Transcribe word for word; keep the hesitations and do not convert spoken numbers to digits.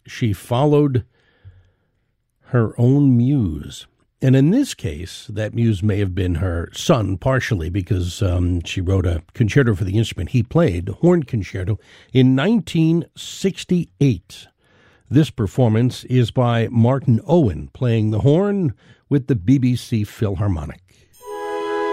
she followed her own muse. And in this case, that muse may have been her son, partially, because um, she wrote a concerto for the instrument he played, the horn concerto, in nineteen sixty-eight. This performance is by Martin Owen, playing the horn with the B B C Philharmonic.